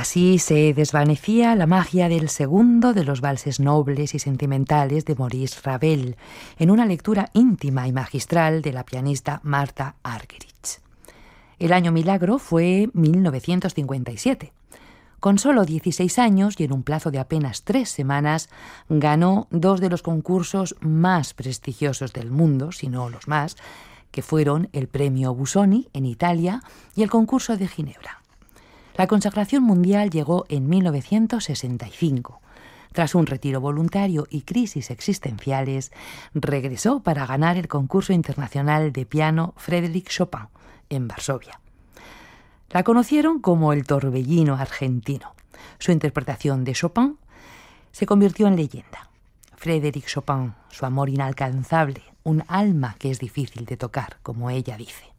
Así se desvanecía la magia del segundo de los valses nobles y sentimentales de Maurice Ravel, en una lectura íntima y magistral de la pianista Martha Argerich. El año milagro fue 1957. Con solo 16 años y en un plazo de apenas 3 semanas, ganó 2 de los concursos más prestigiosos del mundo, si no los más, que fueron el Premio Busoni en Italia y el Concurso de Ginebra. La consagración mundial llegó en 1965. Tras un retiro voluntario y crisis existenciales, regresó para ganar el concurso internacional de piano Frédéric Chopin en Varsovia. La conocieron como el Torbellino argentino. Su interpretación de Chopin se convirtió en leyenda. Frédéric Chopin, su amor inalcanzable, un alma que es difícil de tocar, como ella dice.